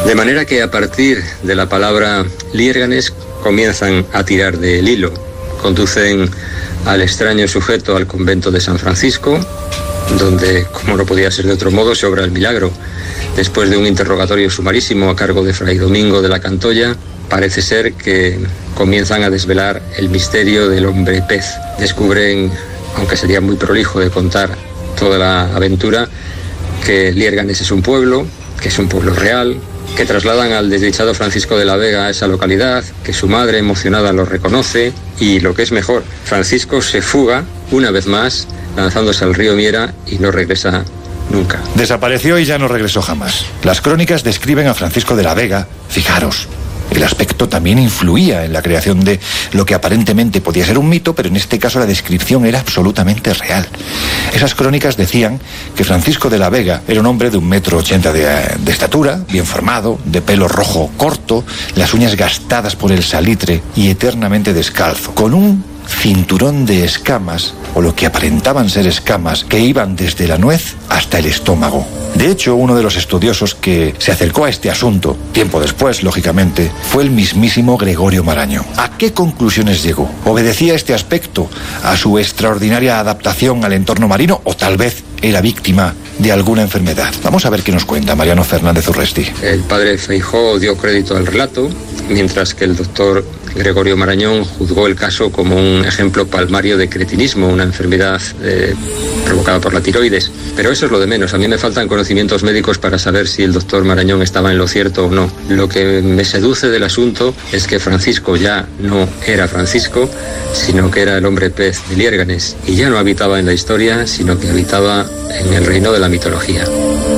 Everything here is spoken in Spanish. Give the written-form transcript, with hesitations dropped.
De manera que a partir de la palabra Liérganes comienzan a tirar del hilo. Conducen al extraño sujeto al convento de San Francisco, donde, como no podía ser de otro modo, se obra el milagro. Después de un interrogatorio sumarísimo a cargo de Fray Domingo de la Cantoya, parece ser que comienzan a desvelar el misterio del hombre pez. Descubren, aunque sería muy prolijo de contar toda la aventura, que Liérganes es un pueblo, que es un pueblo real, que trasladan al desdichado Francisco de la Vega a esa localidad, que su madre emocionada lo reconoce y, lo que es mejor, Francisco se fuga una vez más lanzándose al río Miera y no regresa nunca. Desapareció y ya no regresó jamás. Las crónicas describen a Francisco de la Vega, fijaros, el aspecto también influía en la creación de lo que aparentemente podía ser un mito, pero en este caso la descripción era absolutamente real. Esas crónicas decían que Francisco de la Vega era un hombre de 1,80 m de estatura, bien formado, de pelo rojo corto, las uñas gastadas por el salitre y eternamente descalzo, con un cinturón de escamas, o lo que aparentaban ser escamas, que iban desde la nuez hasta el estómago. De hecho, uno de los estudiosos que se acercó a este asunto, tiempo después, lógicamente, fue el mismísimo Gregorio Marañón. ¿A qué conclusiones llegó? ¿Obedecía este aspecto a su extraordinaria adaptación al entorno marino o tal vez era víctima de alguna enfermedad? Vamos a ver qué nos cuenta Mariano Fernández Urresti. El padre Feijóo dio crédito al relato, mientras que el doctor Gregorio Marañón juzgó el caso como un ejemplo palmario de cretinismo, una enfermedad provocada por la tiroides. Pero eso es lo de menos. A mí me faltan conocimientos médicos para saber si el doctor Marañón estaba en lo cierto o no. Lo que me seduce del asunto es que Francisco ya no era Francisco, sino que era el hombre pez de Liérganes, y ya no habitaba en la historia, sino que habitaba en el reino de la mitología.